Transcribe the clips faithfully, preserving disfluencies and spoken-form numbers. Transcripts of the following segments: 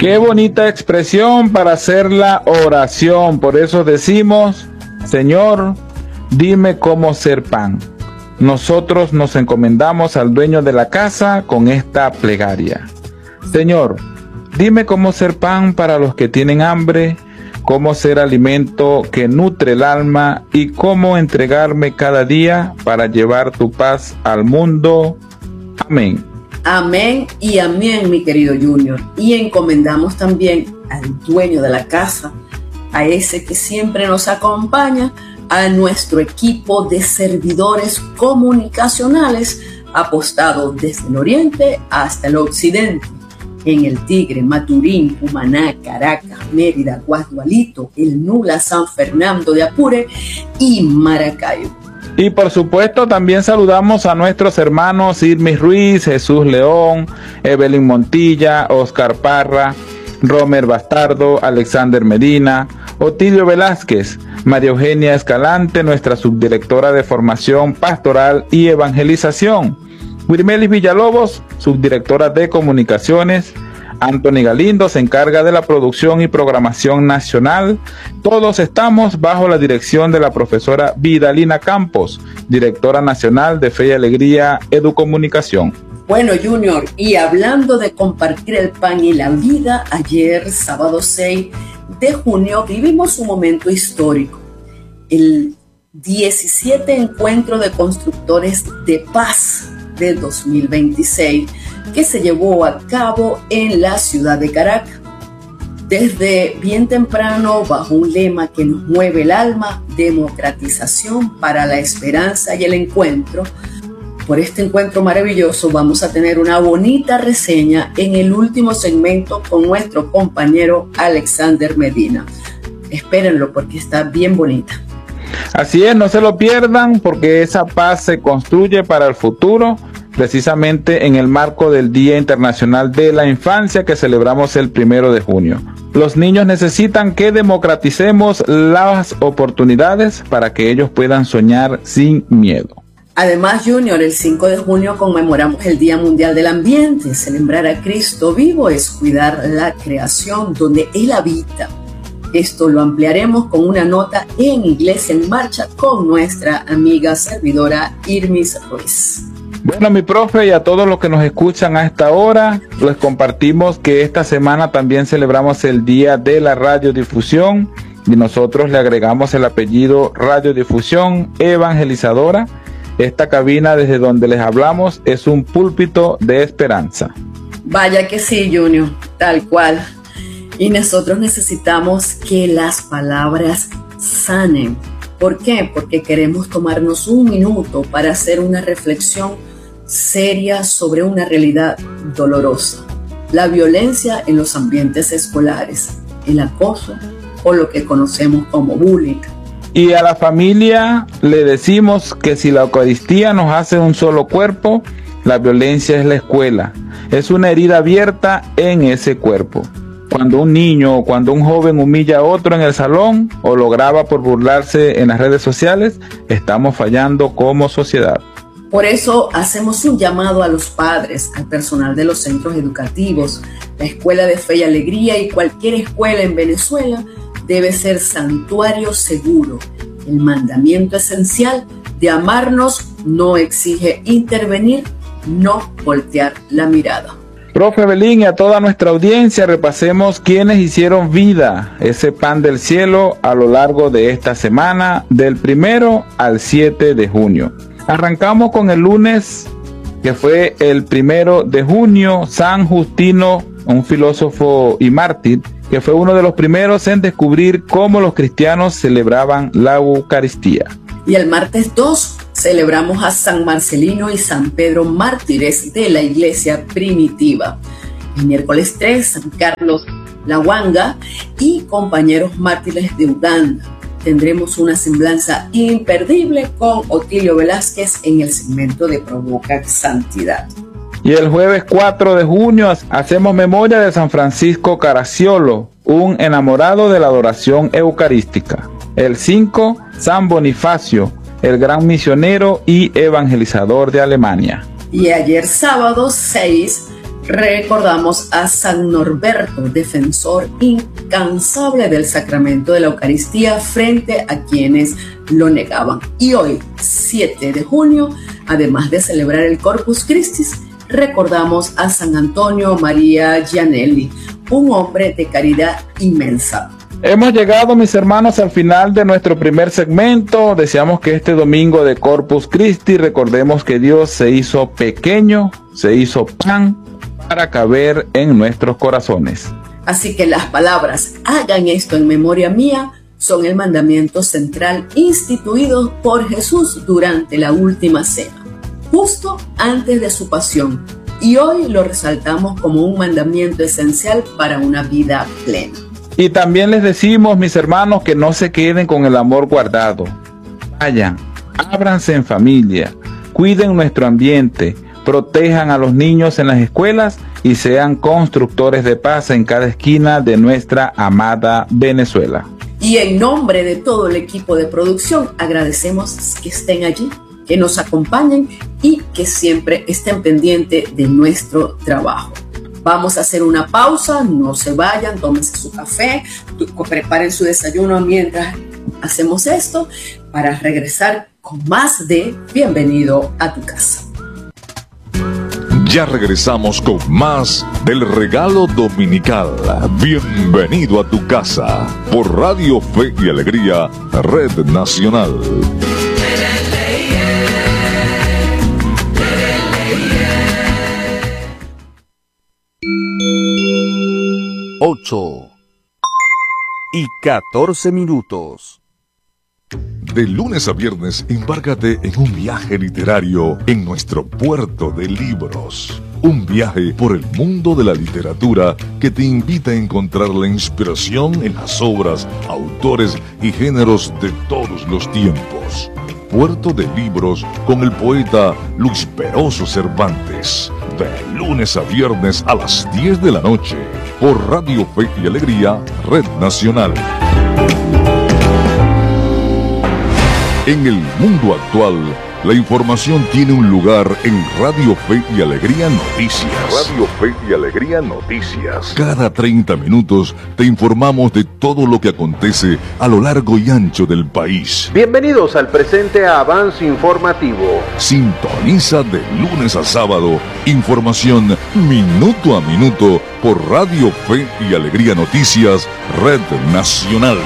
Qué bonita expresión para hacer la oración. Por eso decimos, Señor, dime cómo ser pan. Nosotros nos encomendamos al dueño de la casa con esta plegaria. Señor, dime cómo ser pan para los que tienen hambre, cómo ser alimento que nutre el alma y cómo entregarme cada día para llevar tu paz al mundo. Amén. Amén y amén, mi querido Junior. Y encomendamos también al dueño de la casa, a ese que siempre nos acompaña, a nuestro equipo de servidores comunicacionales apostados desde el oriente hasta el occidente, en el Tigre, Maturín, Cumaná, Caracas, Mérida, Guasdualito, el Nula, San Fernando de Apure y Maracaibo. Y por supuesto también saludamos a nuestros hermanos Irmis Ruiz, Jesús León, Evelyn Montilla, Oscar Parra, Romer Bastardo, Alexander Medina, Otilio Velázquez, María Eugenia Escalante, nuestra subdirectora de Formación Pastoral y Evangelización, Wirmelis Villalobos, subdirectora de Comunicaciones, Anthony Galindo se encarga de la producción y programación nacional. Todos estamos bajo la dirección de la profesora Vidalina Campos, directora nacional de Fe y Alegría Educomunicación. Bueno, Junior, y hablando de compartir el pan y la vida, ayer, sábado seis de junio, vivimos un momento histórico. El diecisiete Encuentro de Constructores de Paz de dos mil veintiséis, que se llevó a cabo en la ciudad de Caracas. Desde bien temprano, bajo un lema que nos mueve el alma, democratización para la esperanza y el encuentro. Por este encuentro maravilloso vamos a tener una bonita reseña en el último segmento con nuestro compañero Alexander Medina. Espérenlo porque está bien bonita. Así es, no se lo pierdan porque esa paz se construye para el futuro, precisamente en el marco del Día Internacional de la Infancia que celebramos el primero de junio. Los niños necesitan que democraticemos las oportunidades para que ellos puedan soñar sin miedo. Además, Junior, el cinco de junio conmemoramos el Día Mundial del Ambiente. Celebrar a Cristo vivo es cuidar la creación donde Él habita. Esto lo ampliaremos con una nota en Iglesia en Marcha con nuestra amiga servidora Irmis Ruiz. Bueno, mi profe, y a todos los que nos escuchan a esta hora, les compartimos que esta semana también celebramos el Día de la Radiodifusión y nosotros le agregamos el apellido Radiodifusión Evangelizadora. Esta cabina desde donde les hablamos es un púlpito de esperanza. Vaya que sí, Junior, tal cual. Y nosotros necesitamos que las palabras sanen. ¿Por qué? Porque queremos tomarnos un minuto para hacer una reflexión seria sobre una realidad dolorosa. La violencia en los ambientes escolares, el acoso o lo que conocemos como bullying. Y a la familia le decimos que si la Eucaristía nos hace un solo cuerpo, la violencia es la escuela. Es una herida abierta en ese cuerpo. Cuando un niño o cuando un joven humilla a otro en el salón o lo graba por burlarse en las redes sociales, estamos fallando como sociedad. Por eso hacemos un llamado a los padres, al personal de los centros educativos, la Escuela de Fe y Alegría y cualquier escuela en Venezuela debe ser santuario seguro. El mandamiento esencial de amarnos no exige intervenir, no voltear la mirada. Profe Belín, y a toda nuestra audiencia, repasemos quienes hicieron vida ese pan del cielo a lo largo de esta semana, del primero al siete de junio. Arrancamos con el lunes, que fue el primero de junio, San Justino, un filósofo y mártir, que fue uno de los primeros en descubrir cómo los cristianos celebraban la Eucaristía. Y el martes dos celebramos a San Marcelino y San Pedro, mártires de la iglesia primitiva. El miércoles tres, San Carlos Lawanga y compañeros mártires de Uganda. Tendremos una semblanza imperdible con Otilio Velázquez en el segmento de Provoca Santidad. Y el jueves cuatro de junio hacemos memoria de San Francisco Caracciolo, un enamorado de la adoración eucarística. El cinco, San Bonifacio, el gran misionero y evangelizador de Alemania. Y ayer sábado seis recordamos a San Norberto, defensor incansable del sacramento de la Eucaristía frente a quienes lo negaban. Y hoy, siete de junio, además de celebrar el Corpus Christi, recordamos a San Antonio María Gianelli, un hombre de caridad inmensa. Hemos llegado, mis hermanos, al final de nuestro primer segmento. Deseamos que este domingo de Corpus Christi recordemos que Dios se hizo pequeño, se hizo pan para caber en nuestros corazones. Así que las palabras "hagan esto en memoria mía" son el mandamiento central instituido por Jesús durante la última cena, justo antes de su pasión. Y hoy lo resaltamos como un mandamiento esencial para una vida plena. Y también les decimos, mis hermanos, que no se queden con el amor guardado. Vayan, ábranse en familia, cuiden nuestro ambiente, protejan a los niños en las escuelas y sean constructores de paz en cada esquina de nuestra amada Venezuela. Y en nombre de todo el equipo de producción, agradecemos que estén allí, que nos acompañen y que siempre estén pendientes de nuestro trabajo. Vamos a hacer una pausa, no se vayan, tómense su café, preparen su desayuno mientras hacemos esto para regresar con más de Bienvenido a tu casa. Ya regresamos con más del regalo dominical. Bienvenido a tu casa por Radio Fe y Alegría, Red Nacional. ocho y catorce minutos. De lunes a viernes, embárcate en un viaje literario en nuestro puerto de libros. Un viaje por el mundo de la literatura que te invita a encontrar la inspiración en las obras, autores y géneros de todos los tiempos. Puerto de Libros con el poeta Luis Peroso Cervantes. De lunes a viernes a las diez de la noche por Radio Fe y Alegría, Red Nacional. En el mundo actual, la información tiene un lugar en Radio Fe y Alegría Noticias. Radio Fe y Alegría Noticias. Cada treinta minutos te informamos de todo lo que acontece a lo largo y ancho del país. Bienvenidos al presente avance informativo. Sintoniza de lunes a sábado información minuto a minuto por Radio Fe y Alegría Noticias, Red Nacional.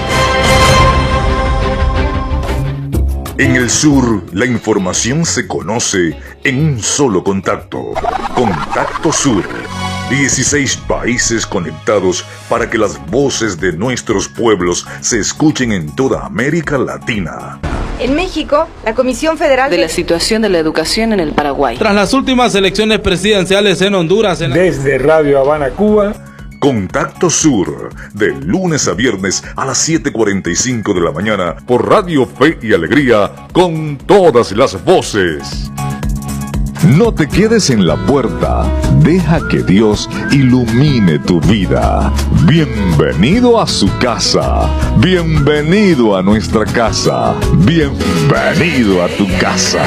En el sur, la información se conoce en un solo contacto. Contacto Sur. dieciséis países conectados para que las voces de nuestros pueblos se escuchen en toda América Latina. En México, la Comisión Federal de la situación de la educación en el Paraguay. Tras las últimas elecciones presidenciales en Honduras. En la... Desde Radio Habana, Cuba. Contacto Sur, de lunes a viernes a las siete cuarenta y cinco de la mañana por Radio Fe y Alegría, con todas las voces. No te quedes en la puerta, deja que Dios ilumine tu vida. Bienvenido a su casa, bienvenido a nuestra casa, bienvenido a tu casa.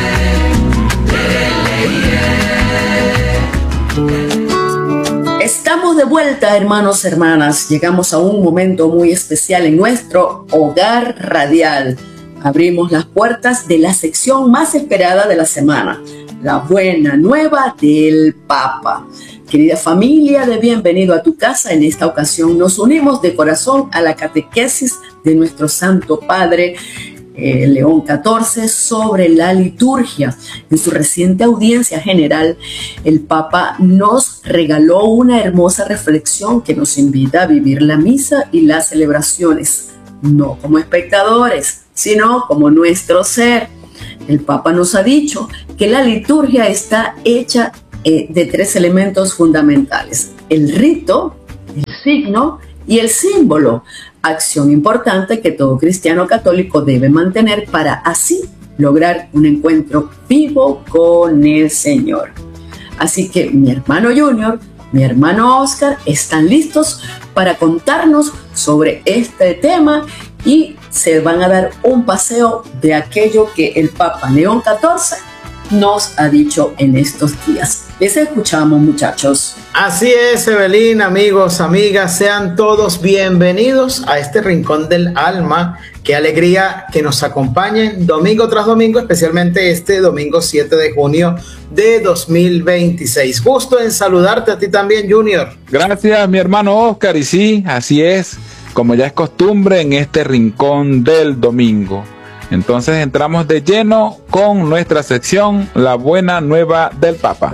Estamos de vuelta, hermanos, hermanas. Llegamos a un momento muy especial en nuestro hogar radial. Abrimos las puertas de la sección más esperada de la semana, la buena nueva del Papa. Querida familia de Bienvenido a tu casa, en esta ocasión nos unimos de corazón a la catequesis de nuestro Santo Padre, Eh, León catorce, sobre la liturgia. En su reciente audiencia general, el Papa nos regaló una hermosa reflexión que nos invita a vivir la misa y las celebraciones, no como espectadores, sino como nuestro ser. El Papa nos ha dicho que la liturgia está hecha eh, de tres elementos fundamentales: el rito, el signo y el símbolo, acción importante que todo cristiano católico debe mantener para así lograr un encuentro vivo con el Señor. Así que mi hermano Junior, mi hermano Oscar están listos para contarnos sobre este tema y se van a dar un paseo de aquello que el Papa León catorce nos ha dicho en estos días. Les escuchamos, muchachos. Así es, Evelyn, amigos, amigas, sean todos bienvenidos a este Rincón del Alma. Qué alegría que nos acompañen domingo tras domingo, especialmente este domingo siete de junio de dos mil veintiséis. Gusto en saludarte a ti también, Junior. Gracias, mi hermano Oscar, y sí, así es, como ya es costumbre en este Rincón del Domingo. Entonces entramos de lleno con nuestra sección La Buena Nueva del Papa.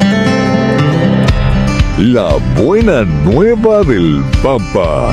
La Buena Nueva del Papa.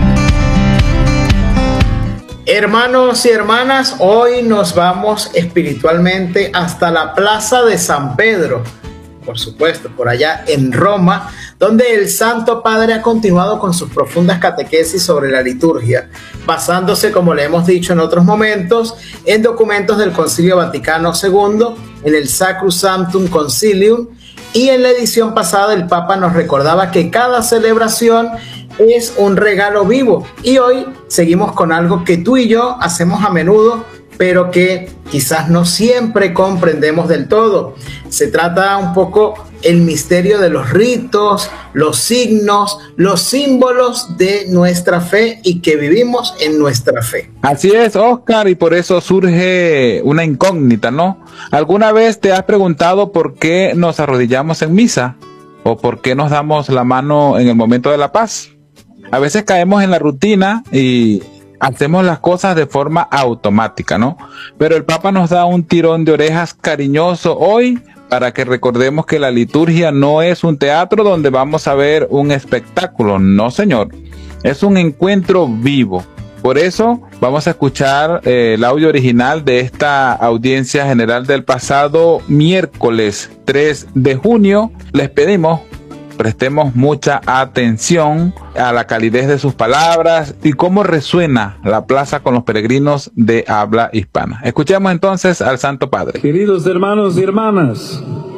Hermanos y hermanas, hoy nos vamos espiritualmente hasta la Plaza de San Pedro, por supuesto, por allá en Roma, donde el Santo Padre ha continuado con sus profundas catequesis sobre la liturgia, basándose, como le hemos dicho en otros momentos, en documentos del Concilio Vaticano segundo, en el Sacrosanctum Concilium, y en la edición pasada el Papa nos recordaba que cada celebración es un regalo vivo, y hoy seguimos con algo que tú y yo hacemos a menudo, pero que quizás no siempre comprendemos del todo. Se trata un poco el misterio de los ritos, los signos, los símbolos de nuestra fe y que vivimos en nuestra fe. Así es, Oscar, y por eso surge una incógnita, ¿no? ¿Alguna vez te has preguntado por qué nos arrodillamos en misa? ¿O por qué nos damos la mano en el momento de la paz? A veces caemos en la rutina y hacemos las cosas de forma automática, ¿no? Pero el Papa nos da un tirón de orejas cariñoso hoy para que recordemos que la liturgia no es un teatro donde vamos a ver un espectáculo, no, señor. Es un encuentro vivo. Por eso vamos a escuchar eh, el audio original de esta audiencia general del pasado miércoles tres de junio. Les pedimos prestemos mucha atención a la calidez de sus palabras y cómo resuena la plaza con los peregrinos de habla hispana. Escuchemos entonces al Santo Padre. Queridos hermanos y hermanas,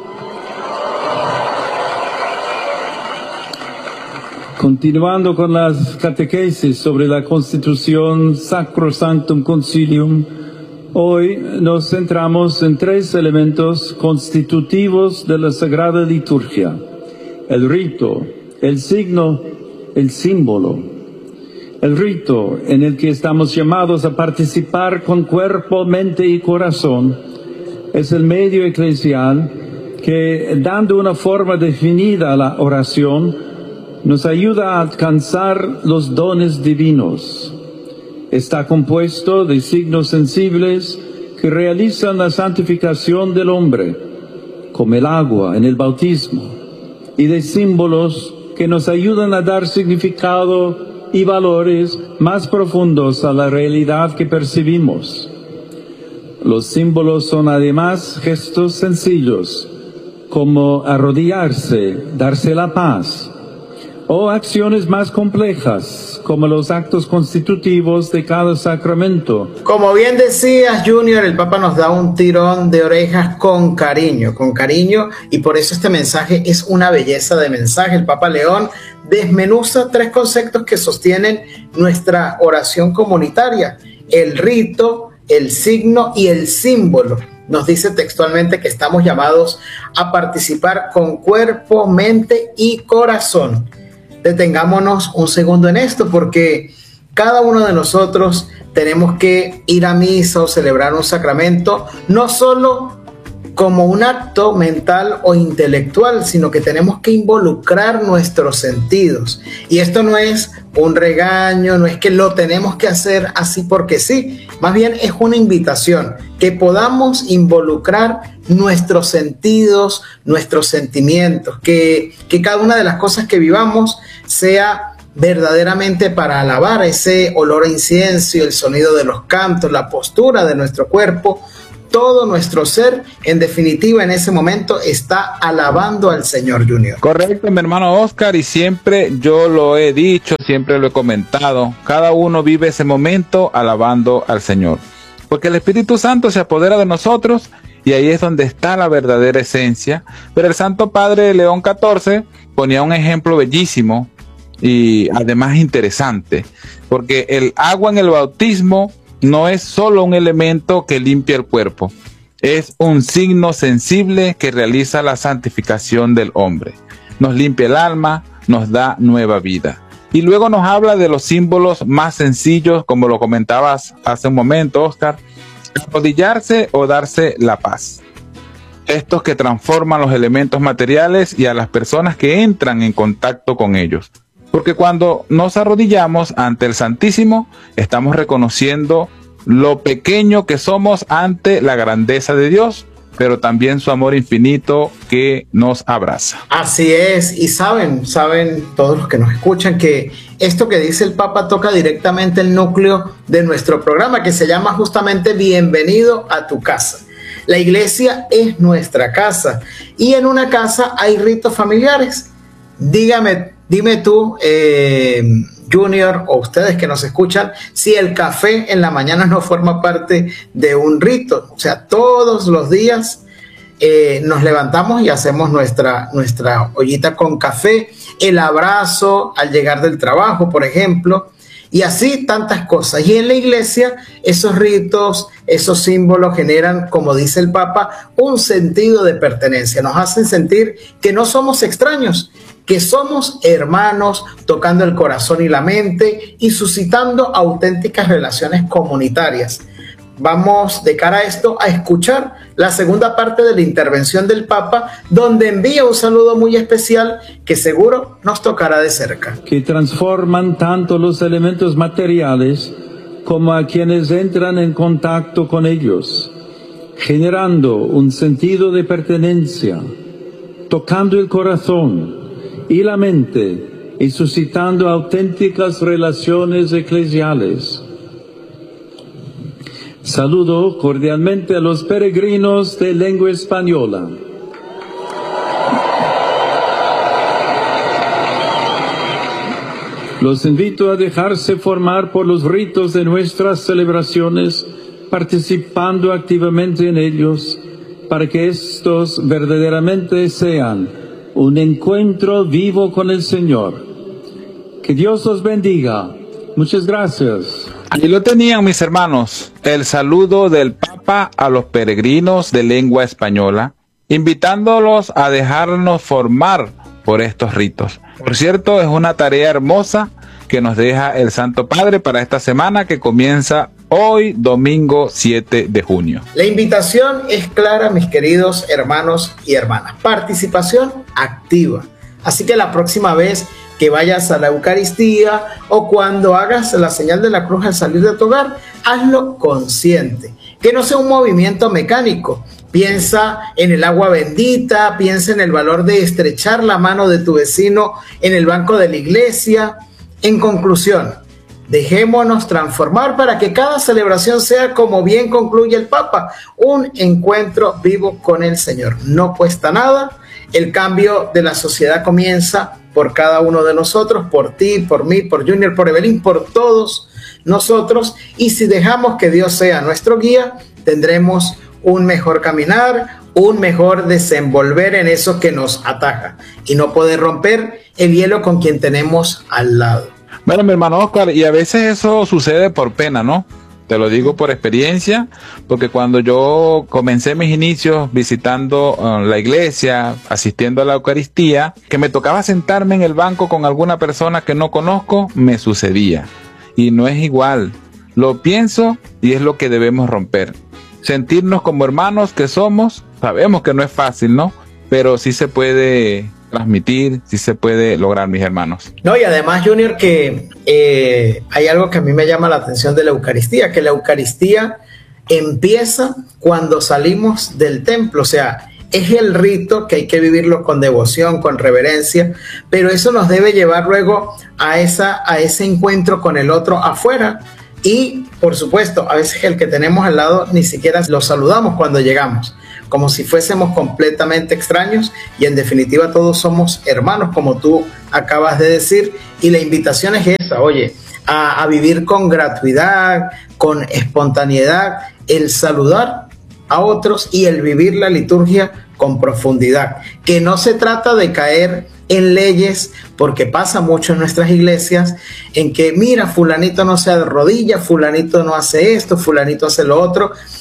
continuando con las catequesis sobre la Constitución Sacrosanctum Concilium, hoy nos centramos en tres elementos constitutivos de la Sagrada Liturgia: el rito, el signo, el símbolo. El rito, en el que estamos llamados a participar con cuerpo, mente y corazón, es el medio eclesial que, dando una forma definida a la oración, nos ayuda a alcanzar los dones divinos. Está compuesto de signos sensibles que realizan la santificación del hombre, como el agua en el bautismo, y de símbolos que nos ayudan a dar significado y valores más profundos a la realidad que percibimos. Los símbolos son además gestos sencillos, como arrodillarse, darse la paz, o acciones más complejas, como los actos constitutivos de cada sacramento. Como bien decías, Junior, el Papa nos da un tirón de orejas con cariño, con cariño, y por eso este mensaje es una belleza de mensaje. El Papa León desmenuza tres conceptos que sostienen nuestra oración comunitaria: el rito, el signo y el símbolo. Nos dice textualmente que estamos llamados a participar con cuerpo, mente y corazón. Detengámonos un segundo en esto, porque cada uno de nosotros tenemos que ir a misa o celebrar un sacramento, no solo como un acto mental o intelectual, sino que tenemos que involucrar nuestros sentidos. Y esto no es un regaño, no es que lo tenemos que hacer así porque sí, más bien es una invitación, que podamos involucrar nuestros sentidos, nuestros sentimientos, que, que cada una de las cosas que vivamos sea verdaderamente para alabar ese olor a incienso, el sonido de los cantos, la postura de nuestro cuerpo. Todo nuestro ser, en definitiva, en ese momento está alabando al Señor, Junior. Correcto, mi hermano Oscar, y siempre yo lo he dicho, siempre lo he comentado, cada uno vive ese momento alabando al Señor, porque el Espíritu Santo se apodera de nosotros y ahí es donde está la verdadera esencia. Pero el Santo Padre León catorce ponía un ejemplo bellísimo y además interesante, porque el agua en el bautismo no es solo un elemento que limpia el cuerpo, es un signo sensible que realiza la santificación del hombre. Nos limpia el alma, nos da nueva vida. Y luego nos habla de los símbolos más sencillos, como lo comentabas hace un momento, Oscar, arrodillarse o darse la paz. Estos que transforman los elementos materiales y a las personas que entran en contacto con ellos. Porque cuando nos arrodillamos ante el Santísimo, estamos reconociendo lo pequeño que somos ante la grandeza de Dios, pero también su amor infinito que nos abraza. Así es, y saben, saben todos los que nos escuchan que esto que dice el Papa toca directamente el núcleo de nuestro programa, que se llama justamente Bienvenido a tu casa. La iglesia es nuestra casa, y en una casa hay ritos familiares. Dígame, dime tú, eh, Junior, o ustedes que nos escuchan, si el café en la mañana no forma parte de un rito. O sea, todos los días eh, nos levantamos y hacemos nuestra, nuestra ollita con café, el abrazo al llegar del trabajo, por ejemplo, y así tantas cosas. Y en la iglesia esos ritos, esos símbolos generan, como dice el Papa, un sentido de pertenencia. Nos hacen sentir que no somos extraños, que somos hermanos, tocando el corazón y la mente y suscitando auténticas relaciones comunitarias. Vamos de cara a esto a escuchar la segunda parte de la intervención del Papa, donde envía un saludo muy especial que seguro nos tocará de cerca. Que transforman tanto los elementos materiales como a quienes entran en contacto con ellos, generando un sentido de pertenencia, tocando el corazón y la mente y suscitando auténticas relaciones eclesiales. Saludo cordialmente a los peregrinos de lengua española. Los invito a dejarse formar por los ritos de nuestras celebraciones, participando activamente en ellos, para que estos verdaderamente sean un encuentro vivo con el Señor. Que Dios os bendiga. Muchas gracias. Ahí lo tenían, mis hermanos, el saludo del Papa a los peregrinos de lengua española, invitándolos a dejarnos formar por estos ritos. Por cierto, es una tarea hermosa que nos deja el Santo Padre para esta semana que comienza hoy, domingo siete de junio. La invitación es clara, mis queridos hermanos y hermanas. Participación activa. Así que la próxima vez que vayas a la Eucaristía o cuando hagas la señal de la cruz al salir de tu hogar, hazlo consciente. Que no sea un movimiento mecánico. Piensa en el agua bendita, piensa en el valor de estrechar la mano de tu vecino en el banco de la iglesia. En conclusión, dejémonos transformar para que cada celebración sea, como bien concluye el Papa, un encuentro vivo con el Señor. No cuesta nada. El cambio de la sociedad comienza por cada uno de nosotros, por ti, por mí, por Junior, por Evelyn, por todos nosotros. Y si dejamos que Dios sea nuestro guía, tendremos un mejor caminar, un mejor desenvolver en eso que nos ataja y no poder romper el hielo con quien tenemos al lado. Bueno, mi hermano Oscar, y a veces eso sucede por pena, ¿no? Te lo digo por experiencia, porque cuando yo comencé mis inicios visitando uh, la iglesia, asistiendo a la Eucaristía, que me tocaba sentarme en el banco con alguna persona que no conozco, me sucedía. Y no es igual. Lo pienso y es lo que debemos romper. Sentirnos como hermanos que somos, sabemos que no es fácil, ¿no? Pero sí se puede transmitir, sí se puede lograr, mis hermanos. No, y además, Junior, que eh, hay algo que a mí me llama la atención de la Eucaristía, que la Eucaristía empieza cuando salimos del templo, o sea, es el rito que hay que vivirlo con devoción, con reverencia, pero eso nos debe llevar luego a, esa, a ese encuentro con el otro afuera. Y, por supuesto, a veces el que tenemos al lado ni siquiera lo saludamos cuando llegamos, como si fuésemos completamente extraños, y en definitiva todos somos hermanos, como tú acabas de decir, y la invitación es esa, oye, a, a vivir con gratuidad, con espontaneidad, el saludar a otros y el vivir la liturgia con profundidad, que no se trata de caer en leyes, porque pasa mucho en nuestras iglesias, en que mira, fulanito no se arrodilla, fulanito no hace esto, fulanito hace lo otro,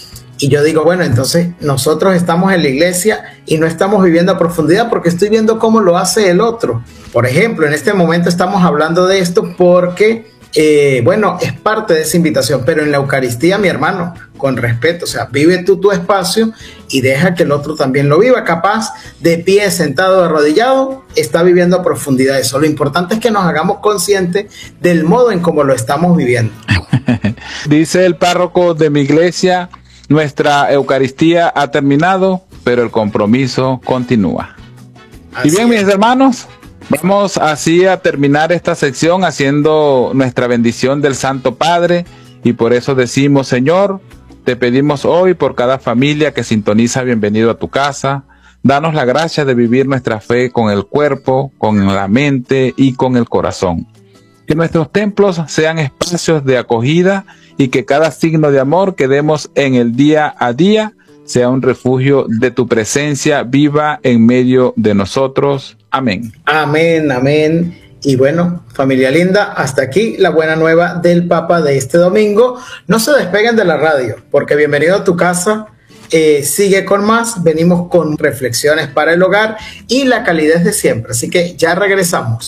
Y yo digo, bueno, entonces nosotros estamos en la iglesia y no estamos viviendo a profundidad porque estoy viendo cómo lo hace el otro. Por ejemplo, en este momento estamos hablando de esto porque, eh, bueno, es parte de esa invitación, pero en la Eucaristía, mi hermano, con respeto, o sea, vive tú tu espacio y deja que el otro también lo viva. Capaz, de pie, sentado, arrodillado, está viviendo a profundidad eso. Lo importante es que nos hagamos conscientes del modo en cómo lo estamos viviendo. Dice el párroco de mi iglesia: nuestra Eucaristía ha terminado, pero el compromiso continúa. Así y bien, es. Mis hermanos, vamos así a terminar esta sección haciendo nuestra bendición del Santo Padre, y por eso decimos: Señor, te pedimos hoy por cada familia que sintoniza Bienvenido a tu Casa. Danos la gracia de vivir nuestra fe con el cuerpo, con la mente y con el corazón. Que nuestros templos sean espacios de acogida y que cada signo de amor que demos en el día a día sea un refugio de tu presencia viva en medio de nosotros. Amén. Amén, amén. Y bueno, familia linda, hasta aquí la buena nueva del Papa de este domingo. No se despeguen de la radio, porque Bienvenido a tu Casa eh, sigue con más. Venimos con reflexiones para el hogar y la calidez de siempre. Así que ya regresamos.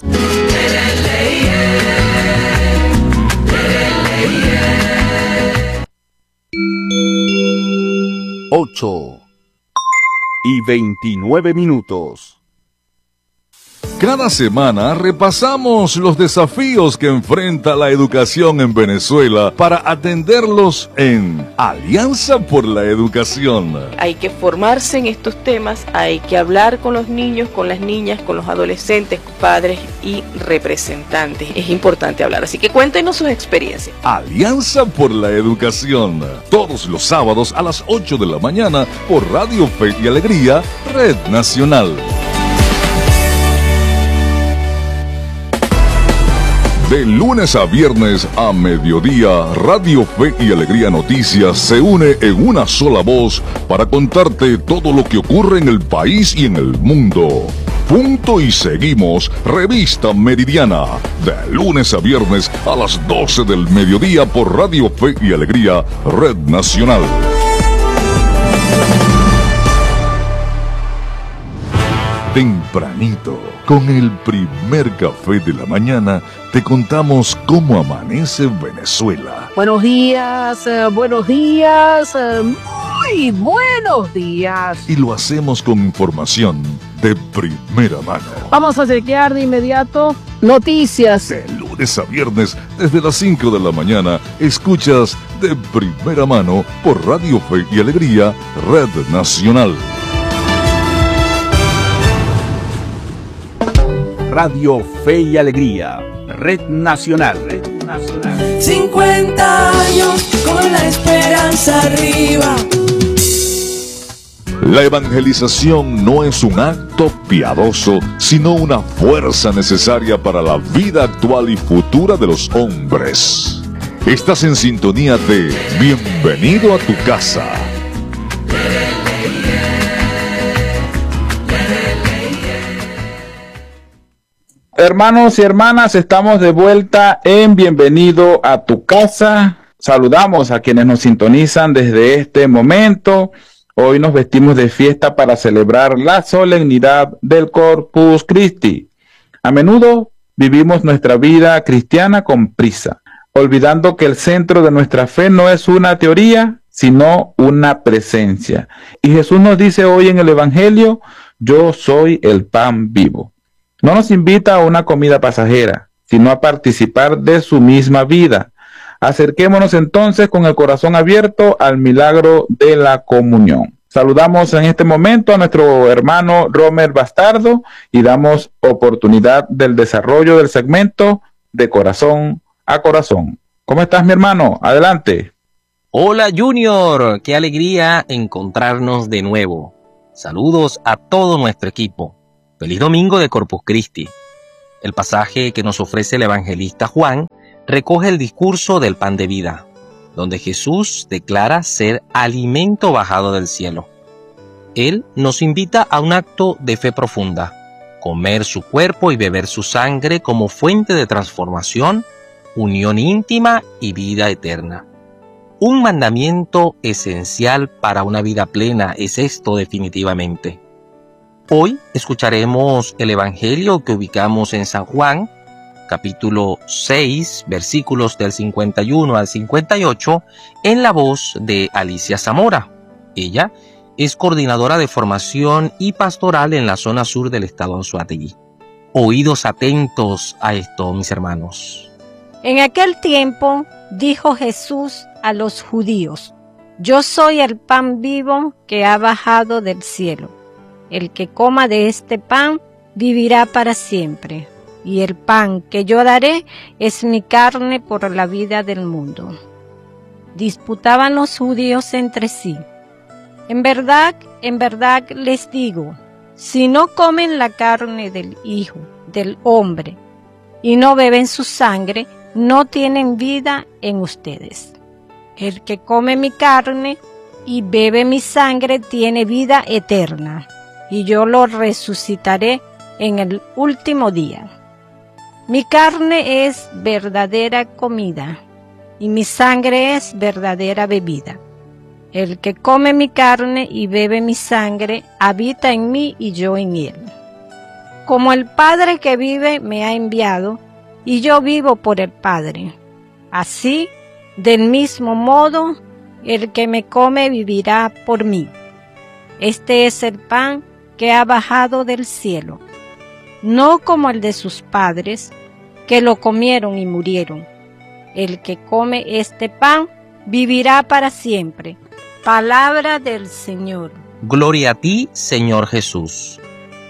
Ocho y veintinueve minutos. Cada semana repasamos los desafíos que enfrenta la educación en Venezuela para atenderlos en Alianza por la Educación. Hay que formarse en estos temas, hay que hablar con los niños, con las niñas, con los adolescentes, padres y representantes. Es importante hablar, así que cuéntenos sus experiencias. Alianza por la Educación, todos los sábados a las ocho de la mañana por Radio Fe y Alegría, Red Nacional. De lunes a viernes a mediodía, Radio Fe y Alegría Noticias se une en una sola voz para contarte todo lo que ocurre en el país y en el mundo. Punto y seguimos, Revista Meridiana, de lunes a viernes a las doce del mediodía por Radio Fe y Alegría, Red Nacional. Tempranito, con el primer café de la mañana, te contamos cómo amanece Venezuela. Buenos días, eh, buenos días, eh, muy buenos días. Y lo hacemos con información de primera mano. Vamos a chequear de inmediato noticias. De lunes a viernes, desde las cinco de la mañana, escuchas de primera mano por Radio Fe y Alegría, Red Nacional. Radio Fe y Alegría, Red Nacional. Red Nacional. cincuenta años con la esperanza arriba. La evangelización no es un acto piadoso, sino una fuerza necesaria para la vida actual y futura de los hombres. Estás en sintonía de Bienvenido a tu Casa. Hermanos y hermanas, estamos de vuelta en Bienvenido a tu Casa. Saludamos a quienes nos sintonizan desde este momento. Hoy nos vestimos de fiesta para celebrar la solemnidad del Corpus Christi. A menudo vivimos nuestra vida cristiana con prisa, olvidando que el centro de nuestra fe no es una teoría, sino una presencia. Y Jesús nos dice hoy en el Evangelio: yo soy el pan vivo. No nos invita a una comida pasajera, sino a participar de su misma vida. Acerquémonos entonces con el corazón abierto al milagro de la comunión. Saludamos en este momento a nuestro hermano Romer Bastardo y damos oportunidad del desarrollo del segmento de corazón a corazón. ¿Cómo estás, mi hermano? Adelante. Hola, Junior. Qué alegría encontrarnos de nuevo. Saludos a todo nuestro equipo. Feliz domingo de Corpus Christi. El pasaje que nos ofrece el evangelista Juan recoge el discurso del pan de vida, donde Jesús declara ser alimento bajado del cielo. Él nos invita a un acto de fe profunda, comer su cuerpo y beber su sangre como fuente de transformación, unión íntima y vida eterna. Un mandamiento esencial para una vida plena es esto definitivamente. Hoy escucharemos el Evangelio que ubicamos en San Juan, capítulo seis, versículos del cincuenta y uno al cincuenta y ocho, en la voz de Alicia Zamora. Ella es coordinadora de formación y pastoral en la zona sur del estado Anzoátegui. Oídos atentos a esto, mis hermanos. En aquel tiempo dijo Jesús a los judíos: Yo soy el pan vivo que ha bajado del cielo. El que coma de este pan vivirá para siempre. Y el pan que yo daré es mi carne por la vida del mundo. Disputaban los judíos entre sí. En verdad, en verdad les digo, si no comen la carne del Hijo del Hombre y no beben su sangre, no tienen vida en ustedes. El que come mi carne y bebe mi sangre tiene vida eterna, y yo lo resucitaré en el último día. Mi carne es verdadera comida, y mi sangre es verdadera bebida. El que come mi carne y bebe mi sangre, habita en mí y yo en él. Como el Padre que vive me ha enviado, y yo vivo por el Padre. Así, del mismo modo, el que me come vivirá por mí. Este es el pan que ha bajado del cielo, no como el de sus padres, que lo comieron y murieron. El que come este pan vivirá para siempre. Palabra del Señor. Gloria a ti, Señor Jesús.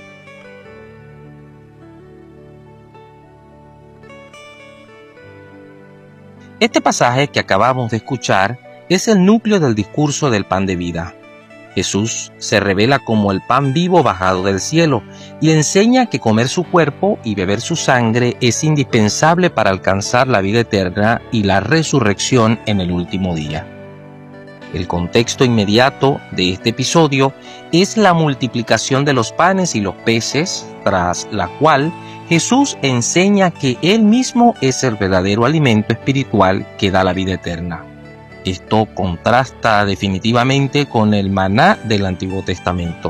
Este pasaje que acabamos de escuchar es el núcleo del discurso del pan de vida. Jesús se revela como el pan vivo bajado del cielo y enseña que comer su cuerpo y beber su sangre es indispensable para alcanzar la vida eterna y la resurrección en el último día. El contexto inmediato de este episodio es la multiplicación de los panes y los peces, tras la cual Jesús enseña que Él mismo es el verdadero alimento espiritual que da la vida eterna. Esto contrasta definitivamente con el maná del Antiguo Testamento.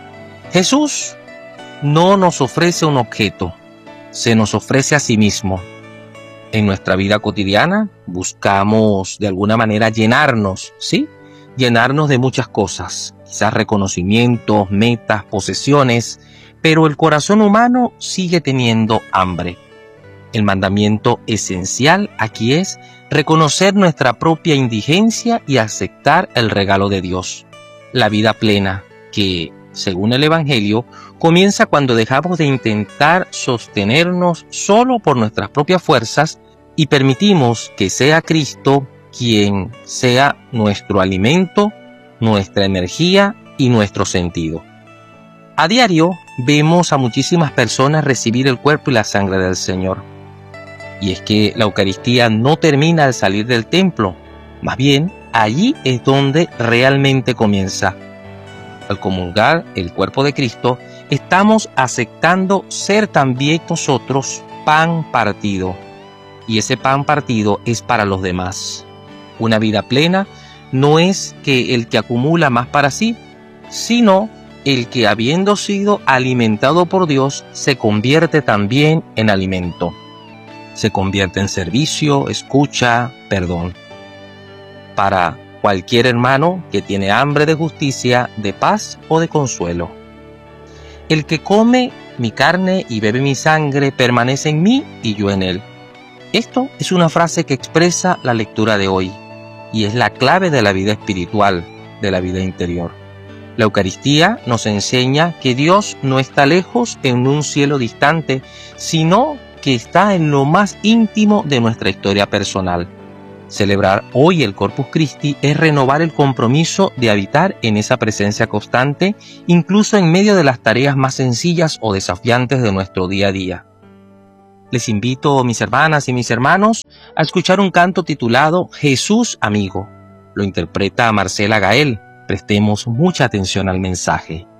Jesús no nos ofrece un objeto, se nos ofrece a sí mismo. En nuestra vida cotidiana buscamos de alguna manera llenarnos, ¿sí? Llenarnos de muchas cosas, quizás reconocimientos, metas, posesiones, pero el corazón humano sigue teniendo hambre. El mandamiento esencial aquí es reconocer nuestra propia indigencia y aceptar el regalo de Dios, la vida plena, que, según el Evangelio, comienza cuando dejamos de intentar sostenernos solo por nuestras propias fuerzas y permitimos que sea Cristo quien sea nuestro alimento, nuestra energía y nuestro sentido. A diario vemos a muchísimas personas recibir el cuerpo y la sangre del Señor. Y es que la Eucaristía no termina al salir del templo, más bien allí es donde realmente comienza. Al comulgar el cuerpo de Cristo, estamos aceptando ser también nosotros pan partido. Y ese pan partido es para los demás. Una vida plena no es que el que acumula más para sí, sino el que, habiendo sido alimentado por Dios, se convierte también en alimento. Se convierte en servicio, escucha, perdón. Para cualquier hermano que tiene hambre de justicia, de paz o de consuelo. El que come mi carne y bebe mi sangre permanece en mí y yo en él. Esto es una frase que expresa la lectura de hoy y es la clave de la vida espiritual, de la vida interior. La Eucaristía nos enseña que Dios no está lejos en un cielo distante, sino que está en lo más íntimo de nuestra historia personal. Celebrar hoy el Corpus Christi es renovar el compromiso de habitar en esa presencia constante, incluso en medio de las tareas más sencillas o desafiantes de nuestro día a día. Les invito, mis hermanas y mis hermanos, a escuchar un canto titulado Jesús Amigo. Lo interpreta Marcela Gael. Prestemos mucha atención al mensaje.